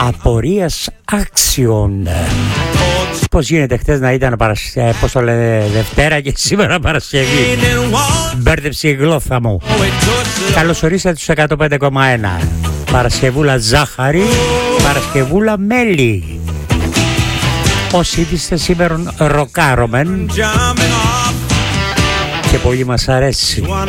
απορίας άξιων. Πώς γίνεται χτες να ήταν πώς το λένε, Δευτέρα και σήμερα Παρασκευή? Μπέρδεψε η γλώσσα μου. Καλώς ορίσατε στους 105,1. Παρασκευούλα ζάχαρη, Παρασκευούλα μέλι. Όσοι είστε σήμερα ροκάρωμεν και πολύ μας αρέσει.